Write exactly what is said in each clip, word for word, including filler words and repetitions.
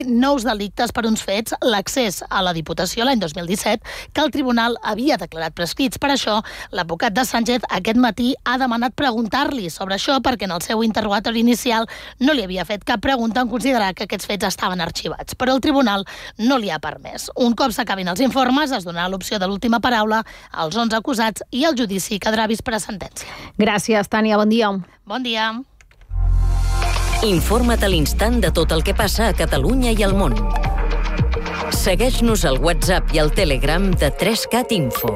nous delictes per uns fets, l'accés a la Diputació l'any dos mil disset, que el tribunal havia declarat prescrits. Per això, l'advocat de Sánchez aquest matí ha demanat preguntar-li sobre això perquè en el seu interrogatori inicial no li havia fet cap pregunta en considerar que aquests fets estaven arxivats. Però el tribunal no li ha permès. Un cop s'acabin els informes, es donarà l'opció de l'última paraula als onze acusats i el judici quedarà vist per a sentència. Gràcies, Tània. Bon dia. Bon dia. Informa't a l'instant de tot el que passa a Catalunya i al món. Segueix-nos al WhatsApp i al Telegram de tres cat Info.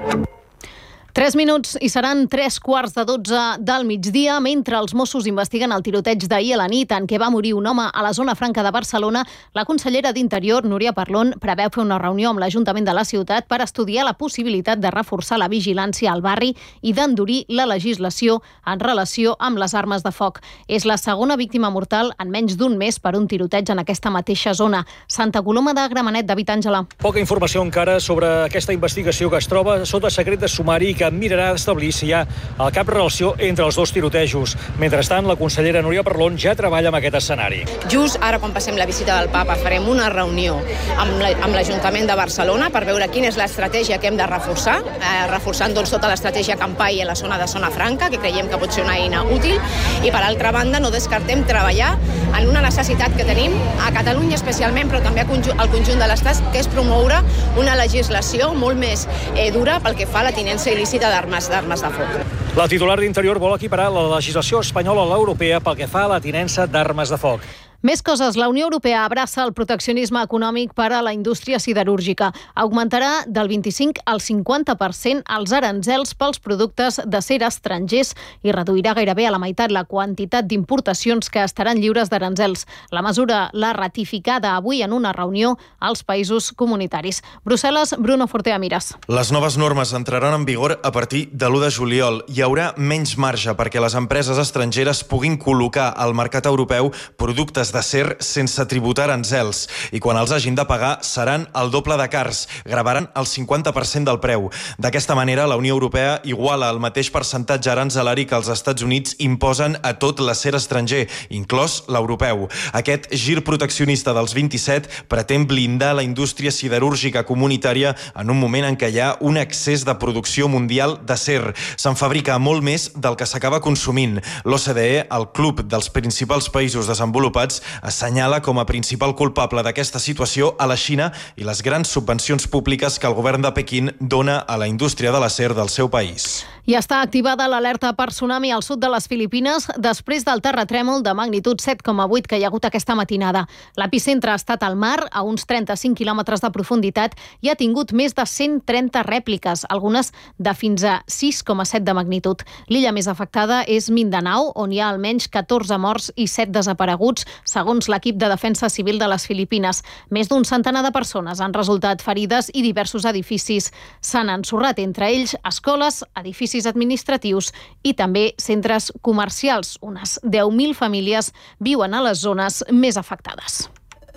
Tres minuts i seran tres quarts de dotze del migdia, mentre els Mossos investiguen el tiroteig d'ahir a la nit en què va morir un home a la zona franca de Barcelona. La consellera d'Interior, Núria Parlon, preveu fer una reunió amb l'Ajuntament de la ciutat per estudiar la possibilitat de reforçar la vigilància al barri i d'endurir la legislació en relació amb les armes de foc. És la segona víctima mortal en menys d'un mes per un tiroteig en aquesta mateixa zona. Santa Coloma de Gramenet, David Àngela. Poca informació encara sobre aquesta investigació que es troba sota secret de sumari que mirarà d'establir si hi ha el cap relació entre els dos tirotejos. Mentrestant, la consellera Núria Parlon ja treballa amb aquest escenari. Just ara, quan passem la visita del papa, farem una reunió amb l'Ajuntament de Barcelona per veure quina és l'estratègia que hem de reforçar, eh, reforçant doncs, tota l'estratègia Campai en la zona de Zona Franca, que creiem que pot ser una eina útil, i per altra banda no descartem treballar en una necessitat que tenim a Catalunya especialment, però també al conjunt de l'Estat, que és promoure una legislació molt més eh, dura pel que fa a la tinença il·lícita d'armes d'armes de foc. La titular d'Interior vol equiparar la legislació espanyola a l'europea pel que fa a la tinença d'armes de foc. Més coses. La Unió Europea abraça el proteccionisme econòmic per a la indústria siderúrgica. Augmentarà del vint-i-cinc al cinquanta per cent els aranzels pels productes d'acer estrangers i reduirà gairebé a la meitat la quantitat d'importacions que estaran lliures d'aranzels. La mesura l'ha ratificada avui en una reunió als països comunitaris. Brussel·les, Bruno Fortea Miras. Les noves normes entraran en vigor a partir de l'u de juliol. Hi haurà menys marge perquè les empreses estrangeres puguin col·locar al mercat europeu productes d'acer sense tributar aranzels i quan els hagin de pagar seran el doble de cars, gravaran el cinquanta per cent del preu. D'aquesta manera, la Unió Europea iguala el mateix percentatge aranzelari que els Estats Units imposen a tot l'acer estranger, inclòs l'europeu. Aquest gir proteccionista dels vint-i-set pretén blindar la indústria siderúrgica comunitària en un moment en què hi ha un excés de producció mundial d'acer. Se'n fabrica molt més del que s'acaba consumint. L'O C D E, el club dels principals països desenvolupats, assenyala com a principal culpable d'aquesta situació a la Xina i les grans subvencions públiques que el govern de Pequín dona a la indústria de l'acer del seu país. I està activada l'alerta per tsunami al sud de les Filipines després del terratrèmol de magnitud set coma vuit que hi ha hagut aquesta matinada. L'epicentre ha estat al mar, a uns trenta-cinc quilòmetres de profunditat, i ha tingut més de cent trenta rèpliques, algunes de fins a sis coma set de magnitud. L'illa més afectada és Mindanao, on hi ha almenys catorze morts i set desapareguts, segons l'equip de defensa civil de les Filipines. Més d'un centenar de persones han resultat ferides i diversos edificis s'han ensorrat, entre ells escoles, edificis administratius i també centres comercials. Unes deu mil famílies viuen a les zones més afectades.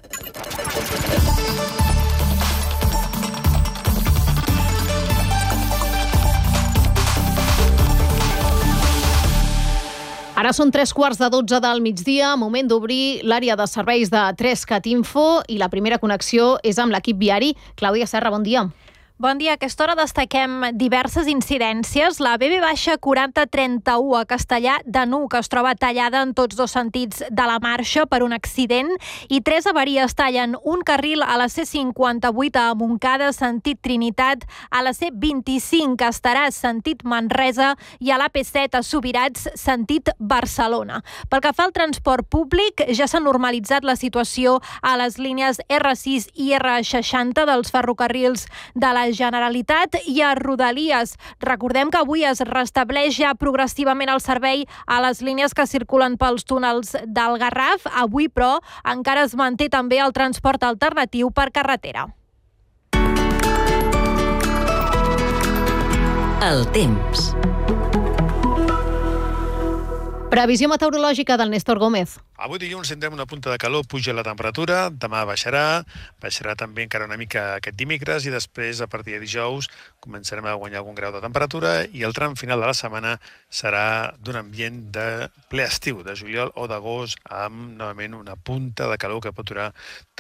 Ara són tres quarts de dotze del migdia, moment d'obrir l'àrea de serveis de tres cat Info i la primera connexió és amb l'equip viari. Clàudia Serra, bon dia. Bon dia. A aquesta hora destaquem diverses incidències. La B B quaranta trenta-u a Castellar de Nuc, que es troba tallada en tots dos sentits de la marxa per un accident, i tres avaries tallen un carril a la C cinquanta-vuit a Montcada, sentit Trinitat, a la C vint-i-cinc a Estaràs, sentit Manresa, i a l'A P set a Subirats, sentit Barcelona. Pel que fa al transport públic, ja s'ha normalitzat la situació a les línies R sis i R seixanta dels ferrocarrils de la Generalitat i a Rodalies. Recordem que avui es restableix ja progressivament el servei a les línies que circulen pels túnels del Garraf. Avui, però, encara es manté també el transport alternatiu per carretera. El temps. Previsió meteorològica del Néstor Gómez. Avui dilluns tindrem una punta de calor, puja la temperatura, demà baixarà, baixarà també encara una mica aquest dimecres i després, a partir de dijous, començarem a guanyar algun grau de temperatura i el tram final de la setmana serà d'un ambient de ple estiu, de juliol o d'agost, amb novament una punta de calor que pot durar